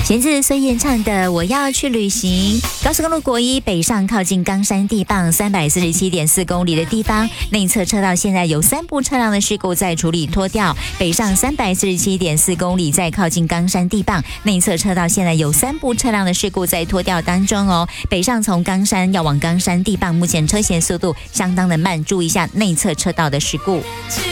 选自孙燕唱的《我要去旅行》。高速公路国一北上靠近冈山地磅347.4公里的地方，内侧车道现在有3部车辆的事故在处理拖吊。北上347.4公里，在靠近冈山地磅，内侧车道现在有3部车辆的事故在拖吊当中哦。北上从冈山要往冈山地磅，目前车前速度相当的慢，注意一下内侧车道的事故。